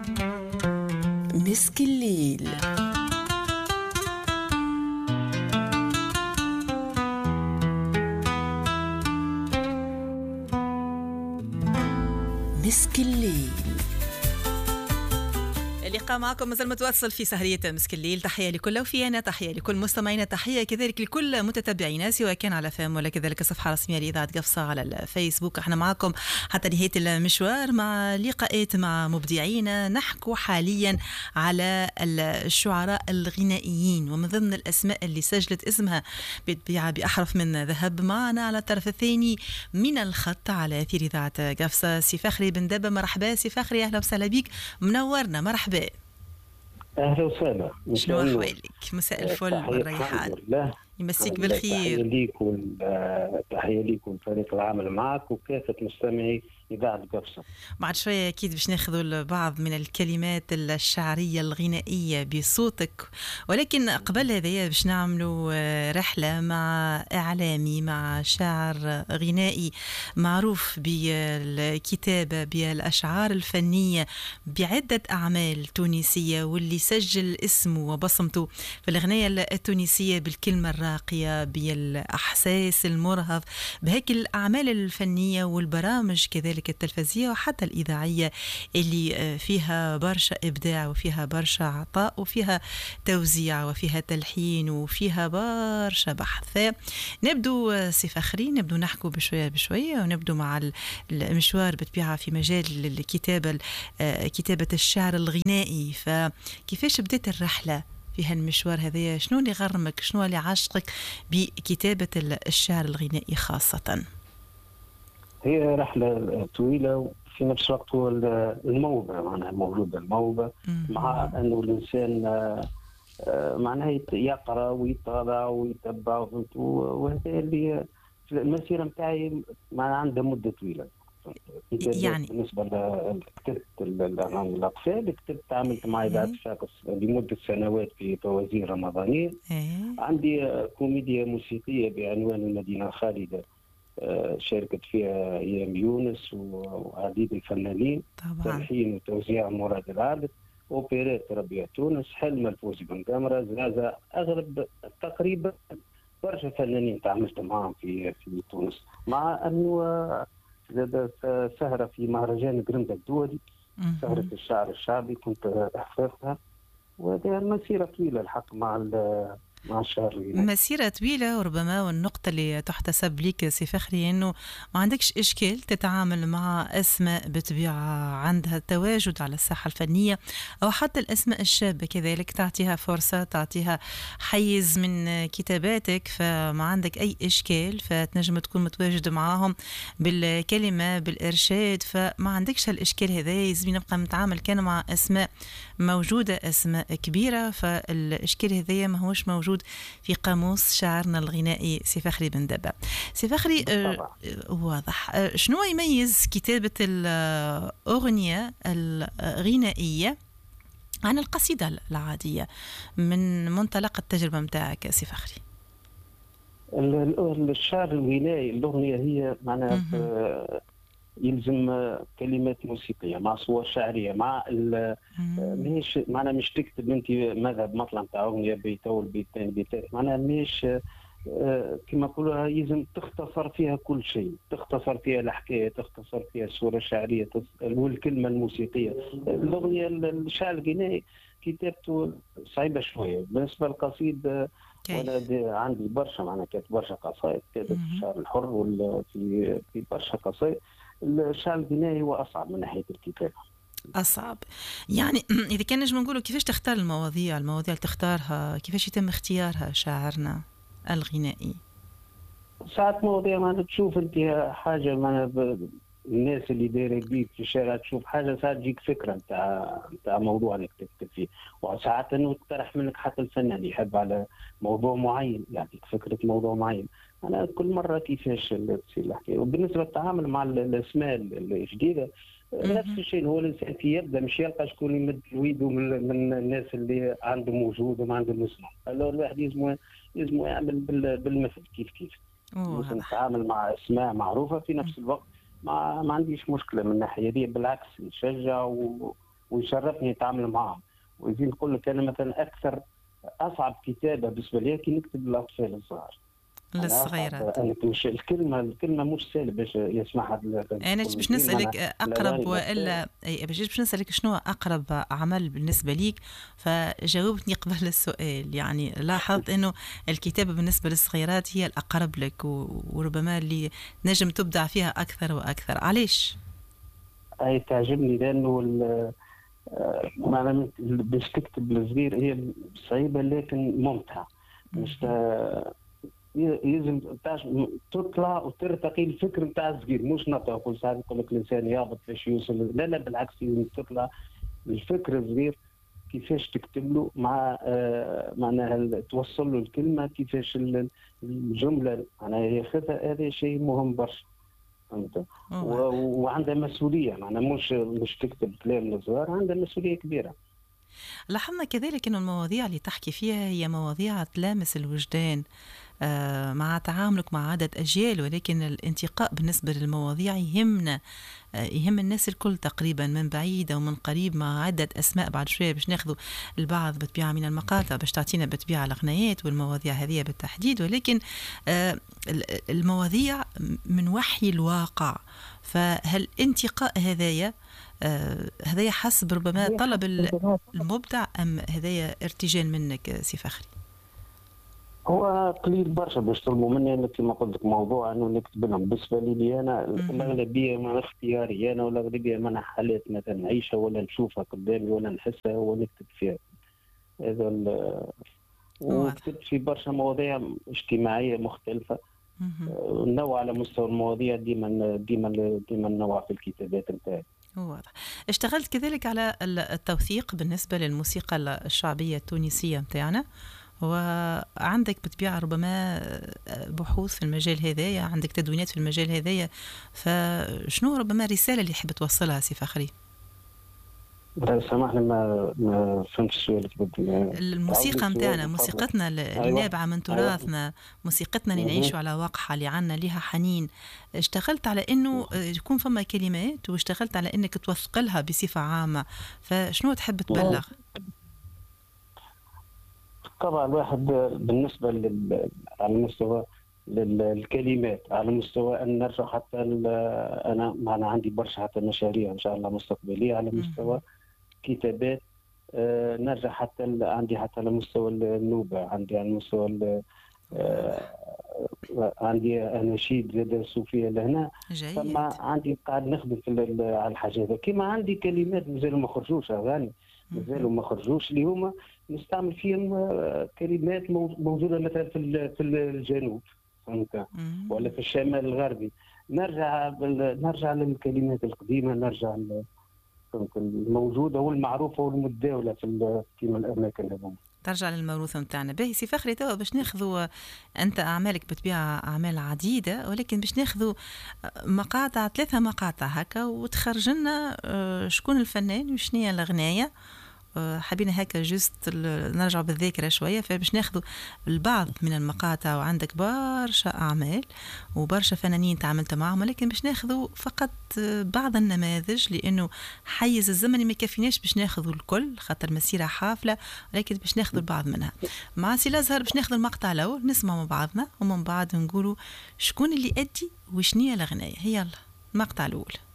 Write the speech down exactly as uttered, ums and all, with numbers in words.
مسك الليل. مسك الليل. اللقاء معكم مازال متواصل في سهرية مسك الليل. تحية لكل وفيانا، تحية لكل مستمعينا، تحية كذلك لكل متتبعينا سواء كان على فام ولا كذلك الصفحة الرسمية لإذاعة قفصة على الفيسبوك. احنا معكم حتى نهاية المشوار مع لقاءات مع مبدعين. نحكوا حاليا على الشعراء الغنائيين، ومن ضمن الأسماء اللي سجلت اسمها بالطبيعة بأحرف من ذهب. معنا على الطرف الثاني من الخط على أثير إذاعة قفصة سي فخري بن دبة. مرحبا سي فخري، أهلا وسهلا بك، منورنا. مرحبا. اهلا وسهلا. شنو احوالك؟ مساء الفل والريحان. يمسيك بالخير. تحيه ليكم، تحيه ليكم فريق العمل معك وكافه مستمعي إذاعة قفصة. بعد شوية أكيد باش ناخذوا بعض من الكلمات الشعرية الغنائية بصوتك، ولكن قبل هذا باش نعملوا رحلة مع إعلامي، مع شاعر غنائي معروف بالكتابة بالأشعار الفنية بعدة أعمال تونسية، واللي سجل اسمه وبصمته في الأغنية التونسية بالكلمة الراقية، بالإحساس المرهف، بهيك الأعمال الفنية والبرامج كذلك التلفزية وحتى الإذاعية اللي فيها برشا إبداع وفيها برشا عطاء وفيها توزيع وفيها تلحين وفيها برشا بحث. نبدو سي فخري، نبدو نحكوا بشوية بشوية ونبدو مع المشوار بتبيعها في مجال الكتابة، كتابة الشعر الغنائي. فكيفاش بدأت الرحلة في هالمشوار هذا؟ شنو اللي غرمك، شنو اللي عاشقك بكتابة الشعر الغنائي خاصة؟ هي رحلة طويلة وفي نفس الوقت هو الموهبة، معناها موجودة الموهبة، مع أنه الإنسان معناها يقرأ ويطالع ويتبع، وهذا اللي المسيرة متاعي معناها عندها مدة طويلة. يعني بالنسبة لكتبت الأطفال، كتبت عملت مع إذاعة شاكس لمدة سنوات في فوازير رمضانية. عندي كوميديا موسيقية بعنوان المدينة الخالدة، شاركت فيها ايام يونس وعديد الفنانين، تلحين وتوزيع مراد العابد، اوبريت ربيع تونس، حلم الفوزي بن قمرة، زازا، اغلب تقريبا برشا فنانين تعاملت معهم في في تونس. مع انه زاد سهره في مهرجان قرمدة الدولي، سهره الشعر الشعبي كنت احفظها، وهذه مسيره طويله الحق مع مع الشعر. مسيرة طويلة، وربما والنقطة اللي تحتسب لك سي فخري أنه ما عندكش إشكال تتعامل مع أسماء بطبيعة عندها تواجد على الساحة الفنية، أو حتى الأسماء الشابة كذلك تعطيها فرصة، تعطيها حيز من كتاباتك، فما عندك أي إشكال، فتنجم تكون متواجد معاهم بالكلمة بالإرشاد، فما عندكش هالإشكال هذا. يزمي نبقى متعامل كان مع أسماء موجودة، أسماء كبيرة، فالإشكال هذا ما هوش موجود في قاموس شعرنا الغنائي سي فخري بن دبة. سي فخري آه واضح. آه شنو يميز كتابة الأغنية الغنائية عن القصيدة العادية من منطلق التجربة متاعك سي فخري؟ الشعر الغنائي، الأغنية هي معناها يلزم كلمات موسيقيه مع صور شعريه، مع مش معناها مش تكتب انت مذهب مطلع نتاع اغنيه بيت اول بيت ثاني بيت ثالث، معناها مش كما نقولوا يلزم تختصر فيها كل شيء، تختصر فيها الحكايه، تختصر فيها الصوره الشعريه والكلمه الموسيقيه. الاغنيه الشعر الغنائي كتابته صعيبه شويه بالنسبه للقصيد. وانا عندي برشا معناها كانت برشا قصائد كتبت في الشعر الحر وفي في برشا قصائد. الشعر الغنائي هو أصعب من ناحية الكتابة. أصعب يعني إذا كان نجم نقوله كيفاش تختار المواضيع، المواضيع اللي تختارها كيفاش يتم اختيارها شاعرنا الغنائي؟ ساعات مواضيع ما تشوف أنت حاجة ما الناس اللي دايرة بيك في الشارع، تشوف حاجة ساعات تجيك فكرة نتاع نتاع موضوع انك تكتب فيه، وساعات انه تقترح منك حتى الفنان يحب على موضوع معين يعطيك فكرة موضوع معين. أنا كل مرة كيفاش تصير الحكاية. وبالنسبة للتعامل مع الأسماء الجديدة نفس الشيء، هو الإنسان كي يبدأ مش يلقى شكون يمد ويده من الناس اللي عندهم وجود وما عندهم اسمه، الواحد يلزم يلزم يعمل بالمثل كيف كيف. نتعامل مع أسماء معروفة في نفس الوقت ما ما عنديش مشكلة من الناحية دي، بالعكس نشجع و... ويشرفني نتعامل معهم. ويزيد نقول لك انا مثلا اكثر اصعب كتابه بالنسبه لي كي نكتب للاطفال الصغار للصغيرات. مش الكلمه الكلمه مش سهله باش يسمعها. انا باش نسالك اقرب والا اي باش باش نسالك شنو اقرب عمل بالنسبه ليك، فجاوبتني قبل السؤال. يعني لاحظت انه الكتابه بالنسبه للصغيرات هي الاقرب لك وربما اللي نجم تبدع فيها اكثر واكثر. علاش؟ اي تعجبني لانه معناها باش تكتب الصغير هي صعيبه لكن ممتعه. مش يلزم تطلع وترتقي الفكر نتاع الصغير، مش نطلع كل ساعه يقول لك الانسان يهبط باش يوصل. لا لا بالعكس، لازم تطلع الفكر الصغير كيفاش تكتب له مع آه معناها توصل له الكلمه كيفاش الجمله معناها ياخذها. هذا شيء مهم برشا فهمت. وعندها مسؤوليه معناها مش مش تكتب كلام للصغار، عندها مسؤوليه كبيره. لاحظنا كذلك أن المواضيع اللي تحكي فيها هي مواضيع تلامس الوجدان مع تعاملك مع عدد أجيال، ولكن الانتقاء بالنسبة للمواضيع يهمنا، يهم الناس الكل تقريبا من بعيد ومن قريب، مع عدة أسماء. بعد شوية باش ناخذوا البعض بتبيع من المقاطع باش تعطينا بتبيع الغنايات والمواضيع هذه بالتحديد، ولكن المواضيع من وحي الواقع. فهل انتقاء هذايا هذايا حسب ربما طلب المبدع أم هذايا ارتجال منك سي فخري؟ هو قليل برشا باش طلبوا مني انا كما قلت لك موضوع انه نكتب لهم. بالنسبه لي انا الاغلبيه من اختياري انا، والاغلبيه من حالات مثلا نعيشها ولا نشوفها قدامي ولا نحسها ونكتب فيها. هذا وكتبت في برشا مواضيع اجتماعيه مختلفه، نوع على مستوى المواضيع ديما ديما ديما نوع في الكتابات نتاعي. واضح. اشتغلت كذلك على التوثيق بالنسبه للموسيقى الشعبيه التونسيه نتاعنا، وعندك بتبيع ربما بحوث في المجال هذايا، عندك تدوينات في المجال هذايا، فشنو ربما الرسالة اللي حب توصلها سي فخري؟ سامحني ما ما فهمتش السؤال. الموسيقى نتاعنا، موسيقتنا النابعة من تراثنا، موسيقتنا اللي نعيشوا على واقعها اللي عنا لها حنين، اشتغلت على انه يكون فما كلمات واشتغلت على انك توثق لها بصفة عامة، فشنو تحب تبلغ؟ طبعا الواحد بالنسبه لل... على مستوى للكلمات، على مستوى ان نرجع حتى انا معنا عندي برشا حتى مشاريع ان شاء الله مستقبليه على مستوى كتابات. آه نرجع حتى ال... عندي حتى على مستوى النوبه، عندي على مستوى ال... آه عندي اناشيد زاد الصوفيه لهنا. ثم عندي قاعد نخدم في على الحاجه هذا. كيما عندي كلمات مازالوا ما خرجوش، اغاني مازالوا ما خرجوش اللي هما نستعمل فيهم كلمات موجوده مثلا في في الجنوب فهمت، ولا في الشمال الغربي. نرجع نرجع للكلمات القديمه، نرجع فهمت الموجوده والمعروفه والمتداوله في كيما الاماكن هذوما. ترجع للموروث نتاعنا. باهي سي فخري، توا باش ناخذوا، انت اعمالك بتبيع اعمال عديده، ولكن باش ناخذوا مقاطع، ثلاثه مقاطع هكا، وتخرج لنا شكون الفنان وشنو هي الغنايه. حبينا هكا جست نرجع بالذاكره شويه، فباش ناخذوا البعض من المقاطع، وعندك برشا اعمال وبرشا فنانين تعاملت معهم، ولكن باش ناخذوا فقط بعض النماذج لانه حيز الزمني ما يكفيناش باش ناخذوا الكل خاطر مسيره حافله، ولكن باش ناخذوا البعض منها. مع سي الازهر باش ناخذ المقطع الاول نسمع مع بعضنا، ومن بعد نقولوا شكون اللي ادي وشنية الغنايه. يلا المقطع الاول.